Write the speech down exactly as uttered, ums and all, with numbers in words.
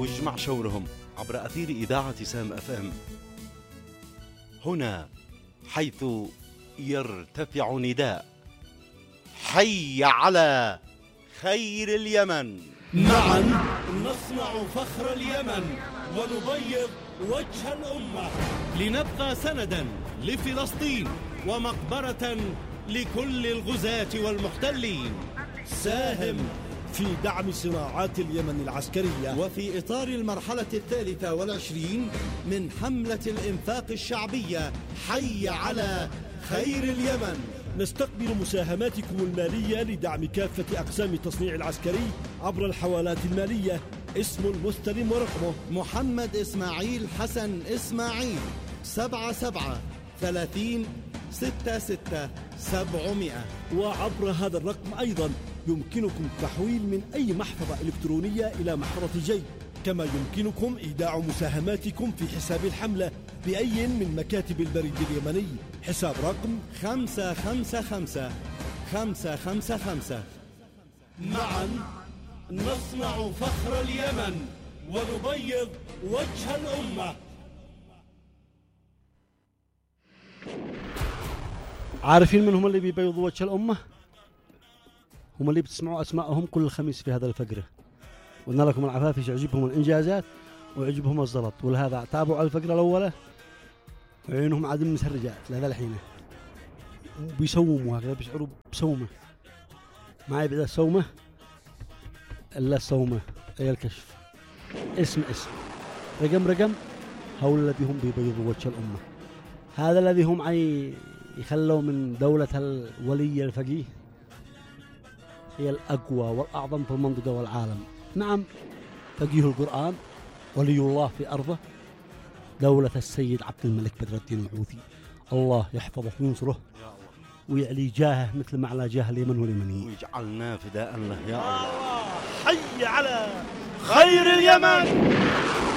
واجمع شورهم عبر أثير إذاعة سام أف أم. هنا حيث يرتفع نداء حي على خير اليمن. معا نصنع فخر اليمن ونبيض وجه الأمة، لنبقى سندا لفلسطين ومقبرة لكل الغزاة والمحتلين. ساهم في دعم صناعات اليمن العسكرية وفي إطار المرحلة الثالثة والعشرين من حملة الإنفاق الشعبية حي على خير اليمن. نستقبل مساهماتكم المالية لدعم كافة أقسام التصنيع العسكري عبر الحوالات المالية. اسم المستلم ورقمه محمد إسماعيل حسن إسماعيل، سبعة سبعة ثلاثين ستة ستة سبعمائة. وعبر هذا الرقم أيضا يمكنكم التحويل من أي محفظة إلكترونية إلى محفظة جي، كما يمكنكم إيداع مساهماتكم في حساب الحملة بأي من مكاتب البريد اليمني. حساب رقم خمسة خمسة خمسة خمسة خمسة خمسة. معا نصنع فخر اليمن ونبيض وجه الأمة. عارفين من هم اللي بيبيضوا وجه الأمة؟ هم اللي بتسمعوا أسماءهم كل خميس في هذا الفقرة. قلنا لكم العفافيش يعجبهم الإنجازات ويعجبهم الزلط، ولهذا تابعوا على الفقرة الأولى وعينهم عادم مسرجات لهذا الحين بيسوموا هكذا، بيشعروا بسومة. ما يبدأ السومة إلا السومة أي الكشف. اسم اسم رقم رقم، هؤلاء الذي هم بيبيضوا وجه الأمة. هذا الذي هم عي يخلوا من دولة الولي الفقيه هي الأقوى والأعظم في المنطقة والعالم. نعم، فقيه القرآن ولي الله في أرضه دولة السيد عبد الملك بدر الدين الحوثي، الله يحفظه وينصره ويعلي جاهه مثل ما على جاه اليمن واليمنيين، ويجعلنا فداء له يا الله. حي على خير اليمن.